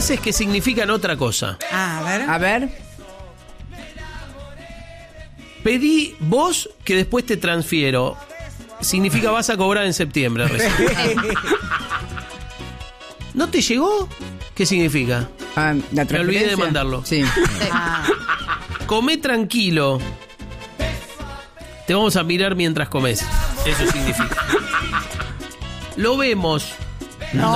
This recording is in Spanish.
frases que significan otra cosa. Ah, a ver. A ver. Pedí vos que después te transfiero. Significa vas a cobrar en septiembre recién. ¿No te llegó? ¿Qué significa? Ah, la Me olvidé de transferencia. mandarlo. Sí. Comé tranquilo. Te vamos a mirar mientras comes. Eso significa. Lo vemos. No,